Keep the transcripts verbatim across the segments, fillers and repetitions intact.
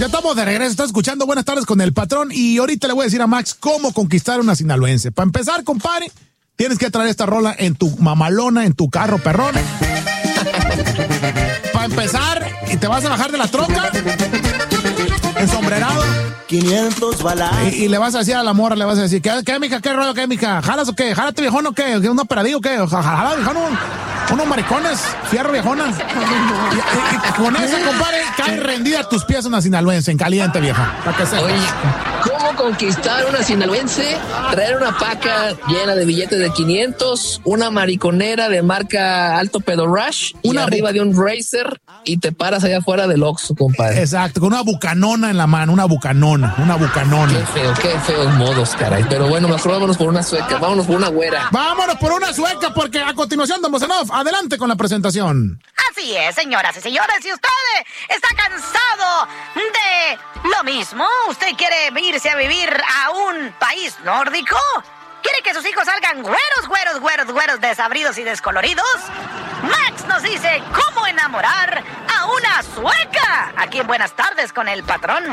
Ya estamos de regreso, estás escuchando Buenas Tardes con el Patrón y ahorita le voy a decir a Max cómo conquistar una sinaloense. Para empezar, compadre, tienes que traer esta rola en tu mamalona, en tu carro perrón. Para empezar, y te vas a bajar de la troca, ensombrerado. quinientos balas. Y, y le vas a decir a la morra, le vas a decir, ¿qué, qué mija, qué rollo, qué mija? ¿Jalas o qué? ¿Jálate viejón o qué? ¿Un operadillo o qué? ¿Jala viejón? Unos maricones, fierro viejona. Y, y, y con eso, compadre, cae rendida a tus pies una sinaloense en caliente, vieja. Para que sepas. Oye, ¿cómo conquistar una sinaloense? Traer una paca llena de billetes de quinientos, una mariconera de marca Alto Pedo Rush, una arriba de un Racer y te paras allá afuera del Oxxo, compadre. Exacto, con una bucanona en la mano, una bucanona, una bucanona. Qué feo, qué feos modos, caray. Pero bueno, mejor vámonos por una sueca, vámonos por una güera. Vámonos por una sueca, porque a continuación, don Bosanov, adelante con la presentación. Así es, señoras y señores, si usted está cansado de lo mismo, usted quiere irse a vivir a un país nórdico, quiere que sus hijos salgan güeros, güeros, güeros, güeros, desabridos y descoloridos, Max nos dice cómo enamorar a una sueca, aquí en Buenas Tardes con el Patrón.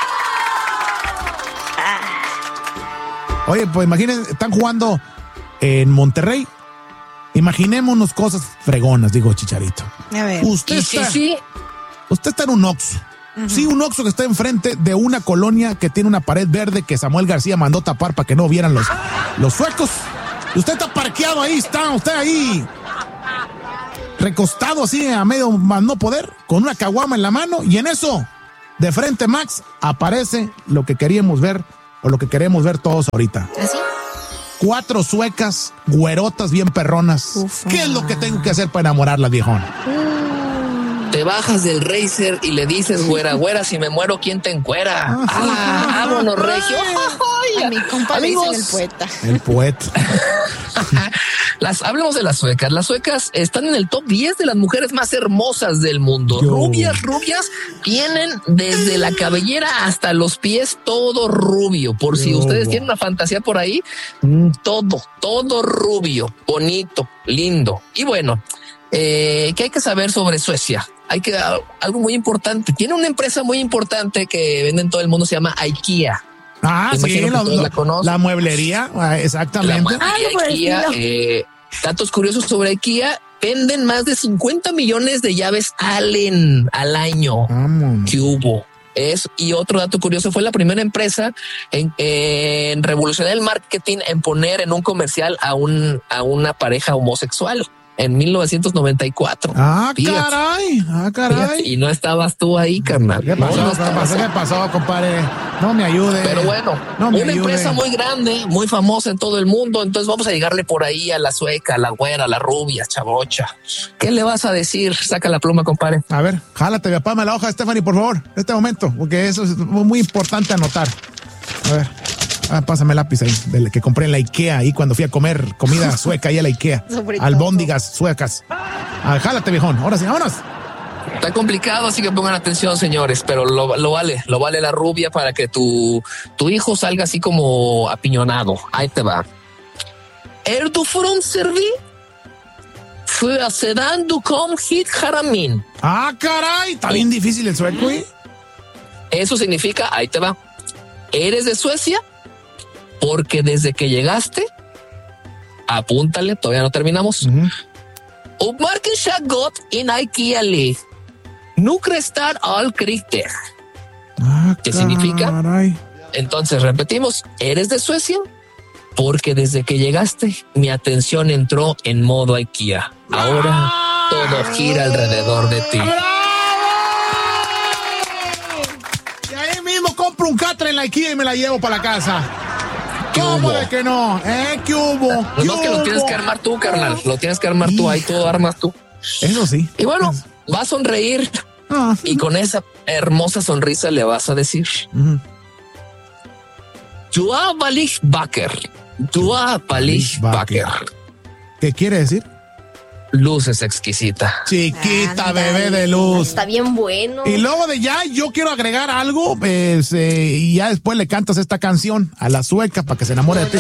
Ah. Oye, pues imagínense, están jugando en Monterrey. Imaginémonos cosas fregonas, digo Chicharito. A ver. Usted ¿Y sí, está, sí? usted está en un Oxxo. Uh-huh. Sí, un Oxxo que está enfrente de una colonia que tiene una pared verde que Samuel García mandó tapar para que no vieran los, los suecos. Usted está parqueado ahí, está usted ahí recostado así a medio más no poder, con una caguama en la mano, y en eso, de frente, Max, aparece lo que queríamos ver, o lo que queremos ver todos ahorita. ¿Así? Cuatro suecas, güerotas bien perronas. Ufa. ¿Qué es lo que tengo que hacer para enamorarlas, viejón? Te bajas del Racer y le dices, güera, güera, si me muero, ¿quién te encuera? Ah, vámonos, regio. Ay, a mi compa le dicen el poeta. El poeta. Las, hablemos de las suecas. Las suecas están en el top diez de las mujeres más hermosas del mundo. Yo. Rubias, rubias, tienen desde la cabellera hasta los pies todo rubio. Por Yo. Si ustedes tienen una fantasía por ahí, todo, todo rubio, bonito, lindo. Y bueno, eh, ¿qué hay que saber sobre Suecia? Hay que algo muy importante. Tiene una empresa muy importante que vende en todo el mundo, se llama IKEA. Ah, sí, la, la, la mueblería, exactamente. La mueblería ah, IKEA, eh, datos curiosos sobre IKEA, venden más de cincuenta millones de llaves Allen al año. Vamos. ¿Qué hubo? Es, y otro dato curioso, fue la primera empresa en, en revolucionar el marketing en poner en un comercial a, un, a una pareja homosexual. En mil novecientos noventa y cuatro. Ah, fíjate. caray. Ah, caray. Fíjate. Y no estabas tú ahí, carnal. ¿Qué pasó? No, no ¿Qué pasó? ¿Qué pasó, compadre? No me ayude. Pero bueno, no me una ayude. empresa muy grande, muy famosa en todo el mundo. Entonces vamos a llegarle por ahí a la sueca, a la güera, a la rubia, chavocha. ¿Qué le vas a decir? Saca la pluma, compadre. A ver, jálate, apágame la hoja, Stephanie, por favor, en este momento, porque eso es muy importante anotar. A ver. Ah, pásame el lápiz ahí, del que compré en la IKEA, ahí cuando fui a comer comida sueca ahí a la IKEA. Albóndigas suecas. Ah, jálate, viejón. Ahora sí, vámonos. Está complicado, así que pongan atención, señores, pero lo, lo vale, lo vale la rubia para que tu, tu hijo salga así como apiñonado. Ahí te va. Er du fronservi för sedan du kom hit haramin. Ah, caray, está bien difícil el sueco, ¿eh? Eso significa, ahí te va. ¿Eres de Suecia? Porque desde que llegaste, apúntale, todavía no terminamos. Uppmarken uh-huh. got in IKEA League. Nukrestar all krigter. Ah, ¿qué significa? Entonces repetimos, ¿eres de Suecia? Porque desde que llegaste, mi atención entró en modo IKEA. Ahora ¡ah! Todo gira alrededor de ti. ¡Bravo! Y ahí mismo compro un catre en la IKEA y me la llevo para la casa. ¿Cómo de que no? ¿Eh? ¿Qué hubo? ¿Qué no, hubo? que lo tienes que armar tú, carnal. Lo tienes que armar tú, ahí todo armas tú. Eso sí. Y bueno, va a sonreír ah. y con esa hermosa sonrisa le vas a decir uh-huh. Dua Balich Baker. Dua Balich Baker. ¿Qué quiere decir? Luz es exquisita. Chiquita, ah, bebé de luz. Está bien bueno. Y luego de ya, yo quiero agregar algo, pues, eh, y ya después le cantas esta canción a la sueca para que se enamore de ti.